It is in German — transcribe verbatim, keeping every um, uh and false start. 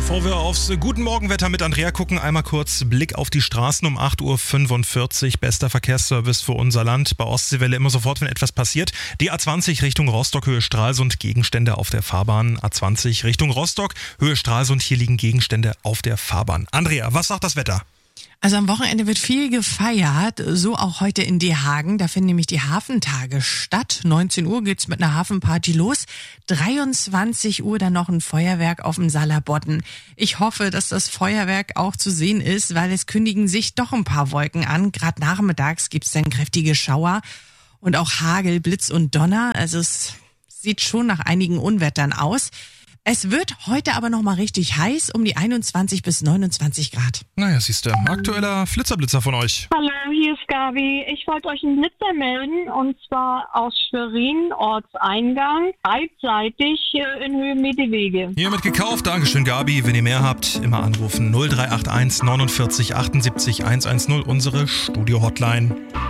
Bevor wir aufs Guten Morgenwetter mit Andrea gucken, einmal kurz Blick auf die Straßen um acht Uhr fünfundvierzig. Bester Verkehrsservice für unser Land. Bei Ostseewelle immer sofort, wenn etwas passiert. Die A zwanzig Richtung Rostock, Höhe Stralsund, Gegenstände auf der Fahrbahn. A zwanzig Richtung Rostock, Höhe Stralsund, hier liegen Gegenstände auf der Fahrbahn. Andrea, was sagt das Wetter? Also am Wochenende wird viel gefeiert, so auch heute in Dehagen. Da finden nämlich die Hafentage statt. neunzehn Uhr geht's mit einer Hafenparty los. dreiundzwanzig Uhr dann noch ein Feuerwerk auf dem Salabodden. Ich hoffe, dass das Feuerwerk auch zu sehen ist, weil es kündigen sich doch ein paar Wolken an. Gerade nachmittags gibt's dann kräftige Schauer und auch Hagel, Blitz und Donner. Also es sieht schon nach einigen Unwettern aus. Es wird heute aber noch mal richtig heiß, um die einundzwanzig bis neunundzwanzig Grad. Naja, siehst du, aktueller Flitzerblitzer von euch. Hallo, hier ist Gabi. Ich wollte euch einen Blitzer melden, und zwar aus Schwerin, Ortseingang, beidseitig äh, in Höhe Medewege. Hiermit gekauft, Dankeschön Gabi. Wenn ihr mehr habt, immer anrufen null drei acht eins neunundvierzig achtundsiebzig hundertzehn, unsere Studio-Hotline.